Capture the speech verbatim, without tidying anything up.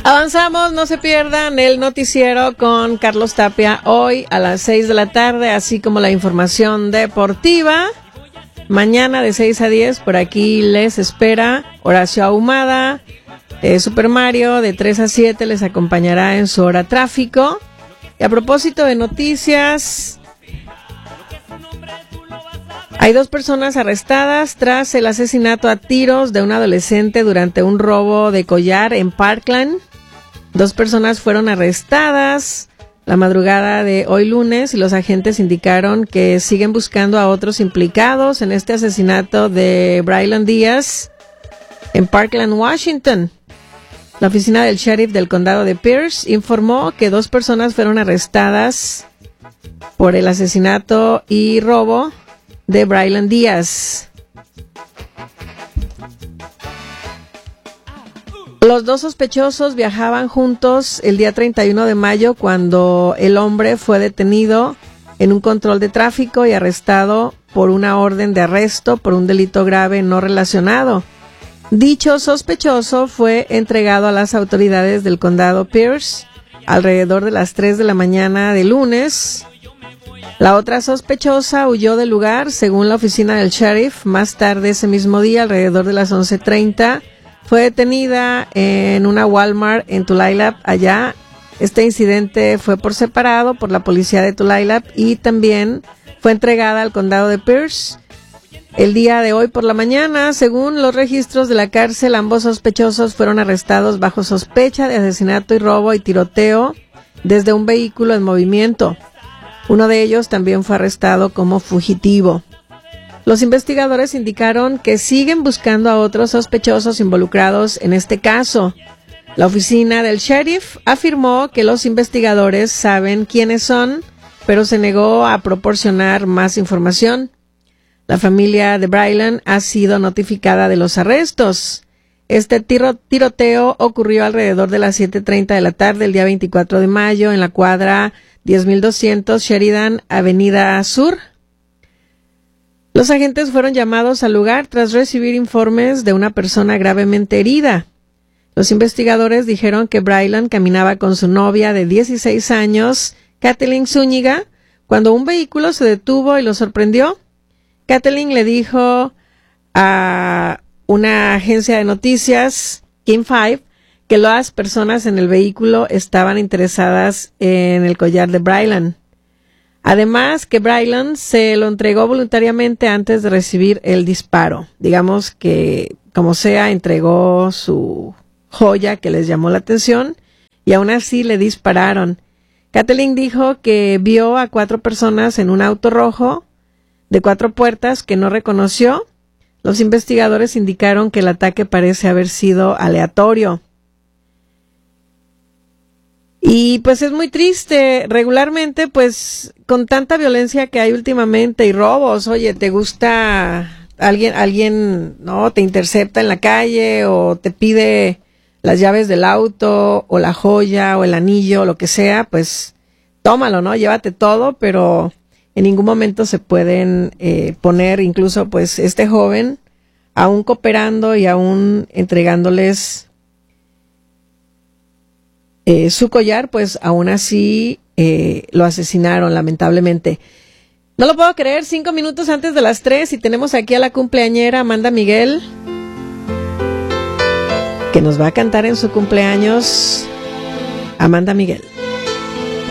Avanzamos, no se pierdan el noticiero con Carlos Tapia hoy a las seis de la tarde, así como la información deportiva. Mañana de seis a diez, por aquí les espera Horacio Ahumada. Eh, Super Mario de tres a siete les acompañará en su hora tráfico. Y a propósito de noticias, hay dos personas arrestadas tras el asesinato a tiros de un adolescente durante un robo de collar en Parkland. Dos personas fueron arrestadas la madrugada de hoy lunes y los agentes indicaron que siguen buscando a otros implicados en este asesinato de Braylon Díaz en Parkland, Washington. La oficina del sheriff del condado de Pierce informó que dos personas fueron arrestadas por el asesinato y robo de Braylon Díaz. Los dos sospechosos viajaban juntos el día treinta y uno de mayo cuando el hombre fue detenido en un control de tráfico y arrestado por una orden de arresto por un delito grave no relacionado. Dicho sospechoso fue entregado a las autoridades del condado Pierce alrededor de las tres de la mañana de lunes. La otra sospechosa huyó del lugar, según la oficina del sheriff. Más tarde ese mismo día, alrededor de las once treinta, fue detenida en una Walmart en Tulalip, allá. Este incidente fue por separado por la policía de Tulalip y también fue entregada al condado de Pierce. El día de hoy por la mañana, según los registros de la cárcel, ambos sospechosos fueron arrestados bajo sospecha de asesinato y robo y tiroteo desde un vehículo en movimiento. Uno de ellos también fue arrestado como fugitivo. Los investigadores indicaron que siguen buscando a otros sospechosos involucrados en este caso. La oficina del sheriff afirmó que los investigadores saben quiénes son, pero se negó a proporcionar más información. La familia de Braylon ha sido notificada de los arrestos. Este tiro, tiroteo ocurrió alrededor de las siete treinta de la tarde el día veinticuatro de mayo en la cuadra diez mil doscientos Sheridan Avenida Sur. Los agentes fueron llamados al lugar tras recibir informes de una persona gravemente herida. Los investigadores dijeron que Braylon caminaba con su novia de dieciséis años, Kathleen Zúñiga, cuando un vehículo se detuvo y lo sorprendió. Kathleen le dijo a una agencia de noticias, King Five, que las personas en el vehículo estaban interesadas en el collar de Braylon. Además, que Braylon se lo entregó voluntariamente antes de recibir el disparo. Digamos que, como sea, entregó su joya que les llamó la atención y aún así le dispararon. Kathleen dijo que vio a cuatro personas en un auto rojo de cuatro puertas que no reconoció. Los investigadores indicaron que el ataque parece haber sido aleatorio. Y pues es muy triste, regularmente pues con tanta violencia que hay últimamente y robos, oye, te gusta alguien, alguien, no, te intercepta en la calle o te pide las llaves del auto o la joya o el anillo, lo que sea, pues tómalo, ¿no? Llévate todo, pero en ningún momento se pueden eh, poner, incluso pues este joven, aún cooperando y aún entregándoles Eh, su collar, pues aún así eh, lo asesinaron, lamentablemente. No lo puedo creer, cinco minutos antes de las tres y tenemos aquí a la cumpleañera Amanda Miguel, que nos va a cantar en su cumpleaños. Amanda Miguel.